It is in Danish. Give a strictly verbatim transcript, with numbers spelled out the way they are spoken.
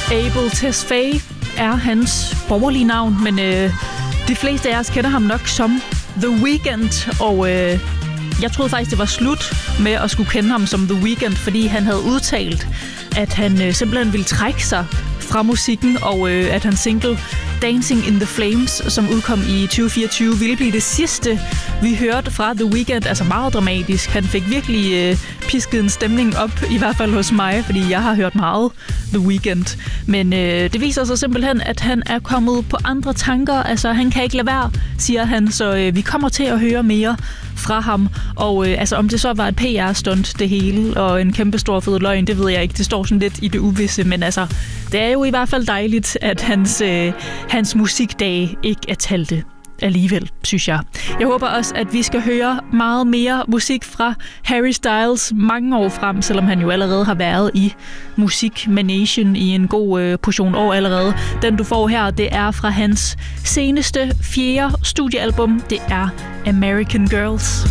Abel Tesfaye er hans borgerlige navn, men øh, de fleste af os kender ham nok som The Weeknd, og øh, jeg troede faktisk, det var slut med at skulle kende ham som The Weeknd, fordi han havde udtalt, at han øh, simpelthen ville trække sig fra musikken, og øh, at hans single Dancing in the Flames, som udkom i tyve fireogtyve, ville blive det sidste, vi hørte fra The Weeknd. Altså meget dramatisk. Han fik virkelig øh, pisket en stemning op, i hvert fald hos mig, fordi jeg har hørt meget The Weeknd. Men øh, det viser sig simpelthen, at han er kommet på andre tanker. Altså, han kan ikke lade være, siger han, så øh, vi kommer til at høre mere fra ham. Og øh, altså, om det så var et P R-stunt, det hele, og en kæmpe stor fed løgn, det ved jeg ikke. Det står sådan lidt i det uvisse, men altså, det er jo i hvert fald dejligt, at hans, øh, hans musikdage ikke er talte alligevel, synes jeg. Jeg håber også, at vi skal høre meget mere musik fra Harry Styles mange år frem, selvom han jo allerede har været i musikmanagen i en god øh, portion år allerede. Den, du får her, det er fra hans seneste fjerde studiealbum. Det er American Girls.